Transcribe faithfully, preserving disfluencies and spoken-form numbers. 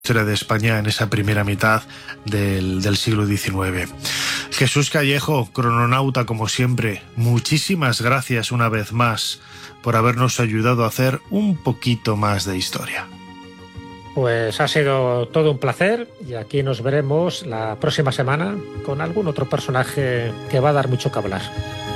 historia de España en esa primera mitad del, del siglo diecinueve. Jesús Callejo, crononauta como siempre, muchísimas gracias una vez más por habernos ayudado a hacer un poquito más de historia. Pues ha sido todo un placer y aquí nos veremos la próxima semana con algún otro personaje que va a dar mucho que hablar.